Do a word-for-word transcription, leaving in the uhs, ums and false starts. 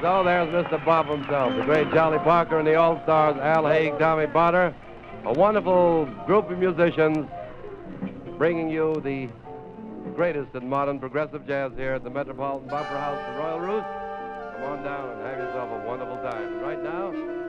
So there's Mister Bob himself, the great Charlie Parker and the All-Stars, Al Haig, Tommy Potter, a wonderful group of musicians bringing you the greatest in modern progressive jazz here at the Metropolitan Opera House, the Royal Roost. Come on down and have yourself a wonderful time. Right now,